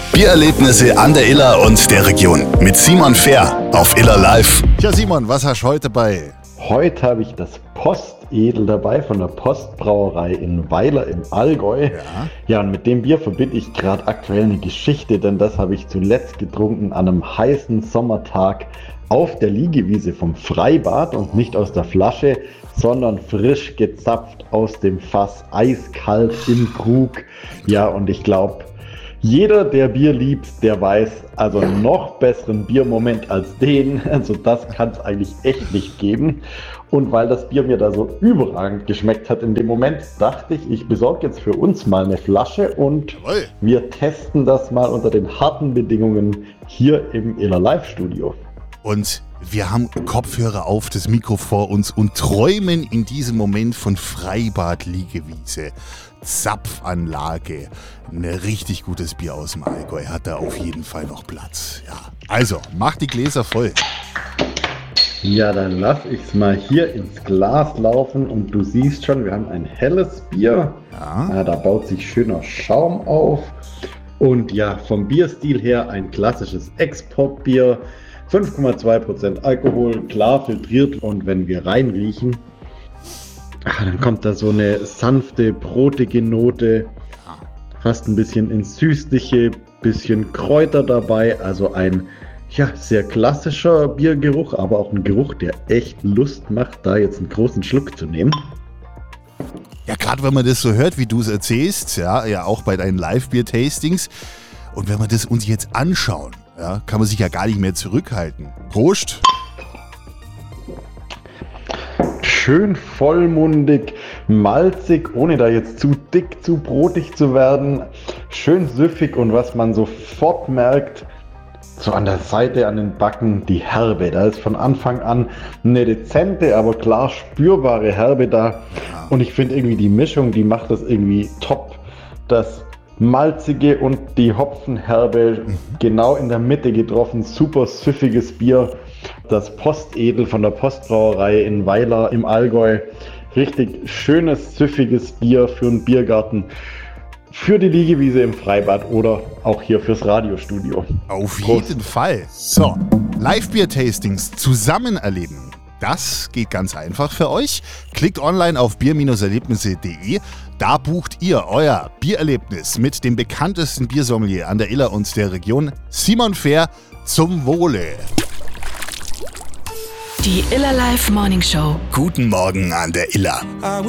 Biererlebnisse an der Iller und der Region mit Simon Fehr auf Iller Live. Ja, Simon, was hast du heute bei? Heute habe ich das Postedel dabei von der Postbrauerei in Weiler im Allgäu. Ja, und mit dem Bier verbinde ich gerade aktuell eine Geschichte, denn das habe ich zuletzt getrunken an einem heißen Sommertag auf der Liegewiese vom Freibad und nicht aus der Flasche, sondern frisch gezapft aus dem Fass, eiskalt im Krug. Ja, und ich glaube, jeder, der Bier liebt, der weiß, also einen noch besseren Biermoment als den, also das kann es eigentlich echt nicht geben. Und weil das Bier mir da so überragend geschmeckt hat in dem Moment, dachte ich, ich besorge jetzt für uns mal eine Flasche und wir testen das mal unter den harten Bedingungen hier im Iller Live Studio. Und wir haben Kopfhörer auf, das Mikro vor uns und träumen in diesem Moment von Freibad, Liegewiese, Zapfanlage. Ein richtig gutes Bier aus dem Allgäu hat da auf jeden Fall noch Platz. Ja, also, mach die Gläser voll. Ja, dann lass ich es mal hier ins Glas laufen und du siehst schon, wir haben ein helles Bier. Ja, da baut sich schöner Schaum auf. Und ja, vom Bierstil her ein klassisches Exportbier. 5,2% Alkohol, klar filtriert, und wenn wir reinriechen, dann kommt da so eine sanfte, brotige Note, fast ein bisschen ins Süßliche, bisschen Kräuter dabei, also ein sehr klassischer Biergeruch, aber auch ein Geruch, der echt Lust macht, da jetzt einen großen Schluck zu nehmen. Ja, gerade wenn man das so hört, wie du es erzählst, ja auch bei deinen Live-Bier-Tastings, und wenn wir das uns jetzt anschauen, ja, kann man sich ja gar nicht mehr zurückhalten. Prost! Schön vollmundig, malzig, ohne da jetzt zu dick, zu brotig zu werden. Schön süffig, und was man sofort merkt, so an der Seite, an den Backen, die Herbe. Da ist von Anfang an eine dezente, aber klar spürbare Herbe da. Und ich finde irgendwie die Mischung, die macht das irgendwie top. Das Malzige und die Hopfenherbe genau in der Mitte getroffen. Super süffiges Bier. Das Postedel von der Postbrauerei in Weiler im Allgäu. Richtig schönes, süffiges Bier für einen Biergarten, für die Liegewiese im Freibad oder auch hier fürs Radiostudio. Auf jeden Fall. So, Live-Bier-Tastings zusammen erleben. Das geht ganz einfach für euch. Klickt online auf bier-erlebnisse.de. Da bucht ihr euer Biererlebnis mit dem bekanntesten Biersommelier an der Iller und der Region, Simon Fehr, zum Wohle. Die Iller Live Morning Show. Guten Morgen an der Iller.